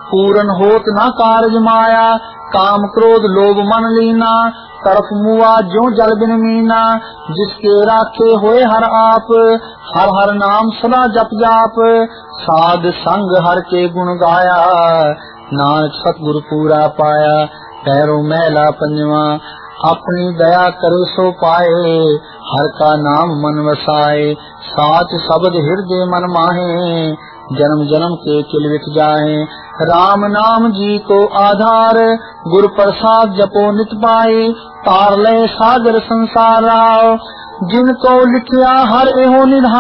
पूरन होत न कारज माया, काम क्रोध लोभ मन लीना, तरफ मुआ जो जल बिन मीना, जिसके राखे होए हर आप, हर हर नाम सदा जप जाप, साध संग हर के गुण गाया, नानक सतगुरु पूरा पाया। पैरों मैला पंजवा, अपनी दया करे सो पाए, हर का नाम मन वसाए, साच शब्द हृदय मन माहे, जन्म जन्म के किल विट जाए। राम नाम जी को आधार, गुरु प्रसाद जपो नित पाए, तार ले सागर संसार राव, जिनको लिखिया हर एहो निधान।